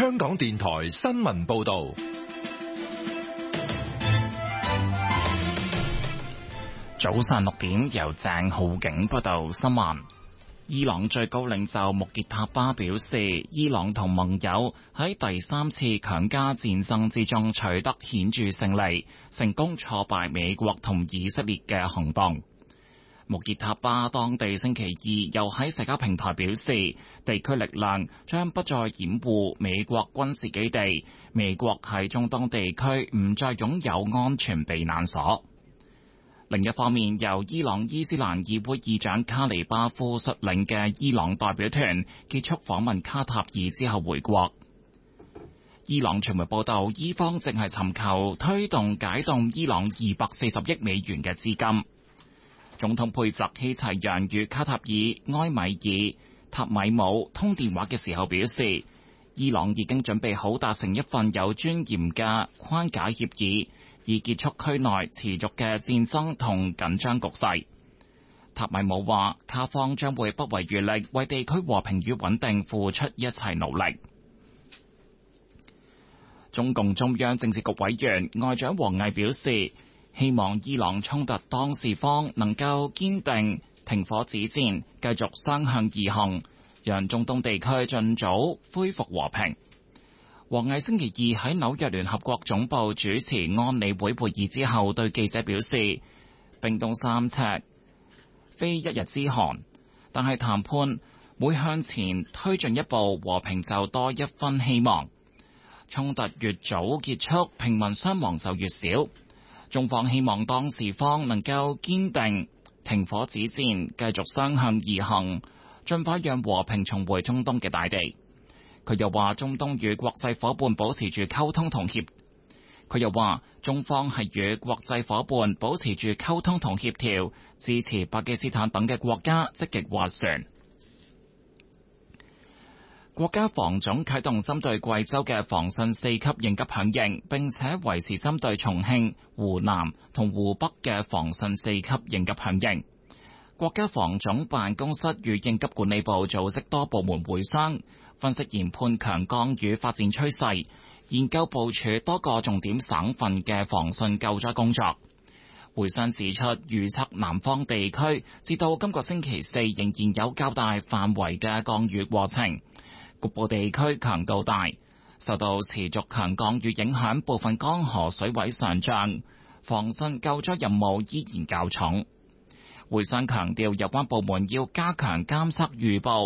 香港電台新聞報道。 早上6點，由鄭浩景報道新聞。伊朗最高領袖穆傑塔巴表示，伊朗同盟友喺第3次強加戰爭之中取得顯著勝利，成功挫敗美國同以色列嘅行動。穆傑塔巴當地星期二又喺社交平台表示，地區力量將不再掩護美國軍事基地，美國喺中東地區唔再擁有安全避難所。另一方面，由伊朗伊斯蘭議會議長卡尼巴夫率領嘅伊朗代表團結束訪問卡塔爾之後回國。伊朗傳媒報道，伊方正係尋求推動解凍伊朗240億美元嘅資金。總統佩澤希齊揚與卡塔爾埃米爾塔米姆通電話嘅時候表示，伊朗已經準備好達成一份有尊嚴嘅框架協議，以結束區內持續嘅戰爭同緊張局勢。塔米姆話，卡方將會不遺餘力為地區和平與穩定付出一切努力。中共中央政治局委員外長王毅表示，希望伊朗衝突當事方能夠堅定停火止戰，繼續雙向而行，讓中東地區盡早恢復和平。王毅星期二喺紐約聯合國總部主持安理會會議之後，對記者表示，冰凍三尺非一日之寒，但係談判每向前推進一步，和平就多一分希望。衝突越早結束，平民傷亡就越少。中方希望當事方能夠堅定停火止戰，繼續雙向而行，盡快讓和平重回中東嘅大地。佢又話，中東與國際夥伴保持住溝通同協。佢又話，中方係與國際夥伴保持住溝通同協調，支持巴基斯坦等嘅國家積極斡旋。國家防總啟動針對貴州嘅防汛4級應急響應，並且維持針對重慶、湖南同湖北嘅防汛4級應急響應。國家防總辦公室與應急管理部組織多部門會商，分析研判強降雨發展趨勢，研究部署多個重點省份嘅防汛救災工作。會商指出，預測南方地區至到今個星期四仍然有較大範圍嘅降雨過程。局部地區強度大，受到持續強降雨影響，部分江河水位上漲，防汛救災任務依然較重。會商強調，有關部門要加強監測預報，